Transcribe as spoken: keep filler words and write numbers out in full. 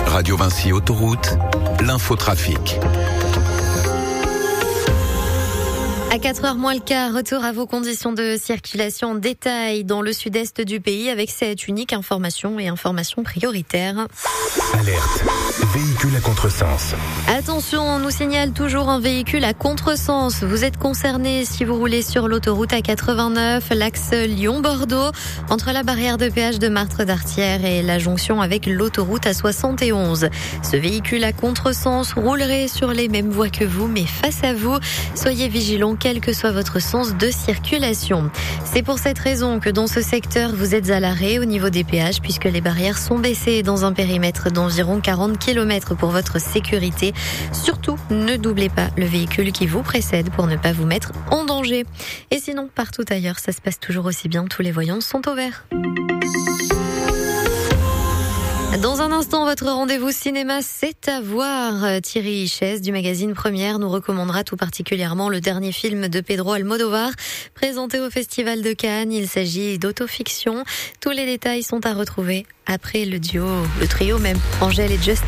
Radio Vinci Autoroute, l'infotrafic. À quatre heures moins le quart, retour à vos conditions de circulation en détail dans le sud-est du pays avec cette unique information et information prioritaire. Alerte, véhicule à contresens. Attention, on nous signale toujours un véhicule à contresens. Vous êtes concerné si vous roulez sur l'autoroute A quatre-vingt-neuf, l'axe Lyon-Bordeaux, entre la barrière de péage de Martre-d'Artière et la jonction avec l'autoroute A soixante et onze. Ce véhicule à contresens roulerait sur les mêmes voies que vous, mais face à vous. Soyez vigilants, quel que soit votre sens de circulation. C'est pour cette raison que dans ce secteur, vous êtes à l'arrêt au niveau des péages puisque les barrières sont baissées dans un périmètre d'environ quarante kilomètres pour votre sécurité. Surtout, ne doublez pas le véhicule qui vous précède pour ne pas vous mettre en danger. Et sinon, partout ailleurs, ça se passe toujours aussi bien. Tous les voyants sont au vert. Dans un instant, votre rendez-vous cinéma, c'est à voir. Thierry Hichès du magazine Première nous recommandera tout particulièrement le dernier film de Pedro Almodóvar, présenté au Festival de Cannes. Il s'agit d'autofiction. Tous les détails sont à retrouver après le duo, le trio même, Angèle et Justin.